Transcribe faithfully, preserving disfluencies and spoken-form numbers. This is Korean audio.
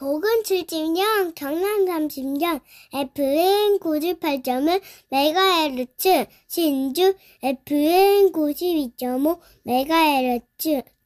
복은 칠십 년, 경남 삼십 년, 에프엠 구십팔 점 일 메가헤르츠, 신주 에프엠 구십이 점 오 메가헤르츠.